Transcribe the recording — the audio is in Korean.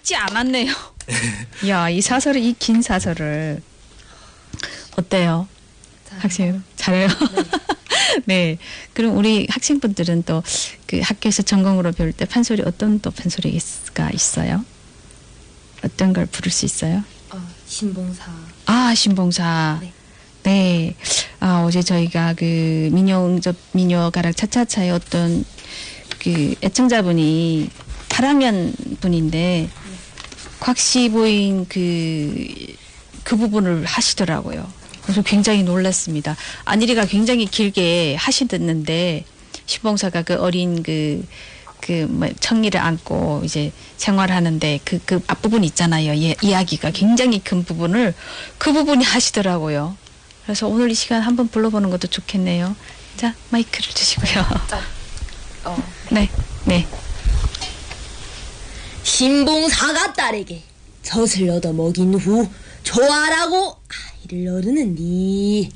읽지 않았네요. 야, 이 사설을, 이 긴 사설을 어때요? 학생 잘해요. 네. 그럼 우리 학생분들은 또 그 학교에서 전공으로 배울 때 판소리 어떤 또 판소리가 있어요? 어떤 걸 부를 수 있어요? 신봉사. 아, 신봉사. 네. 네. 아, 어제 저희가 그 민요 가락 차차차의 어떤 그 애청자분이 8학년 분인데 곽씨 부인 그 부분을 하시더라고요. 그래서 굉장히 놀랐습니다. 안일이가 굉장히 길게 하시던데 신봉사가 그 어린 뭐 청이를 안고 이제 생활하는데 그 앞부분 있잖아요. 이야기가 굉장히 큰 부분을 그 부분이 하시더라고요. 그래서 오늘 이 시간 한번 불러보는 것도 좋겠네요. 자, 마이크를 주시고요. 네, 네. 신봉사가 딸에게 젖을 얻어 먹인 후 좋아라고 아이를 어르는디.